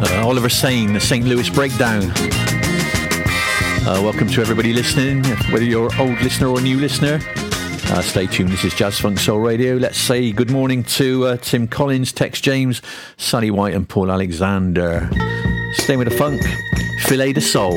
Oliver Sane, the St. Louis Breakdown. Welcome to everybody listening, whether you're an old listener or a new listener. Stay tuned, this is Jazz Funk Soul Radio. Let's say good morning to Tim Collins, Tex James, Sally White and Paul Alexander. Stay with the funk, Filet de Soul.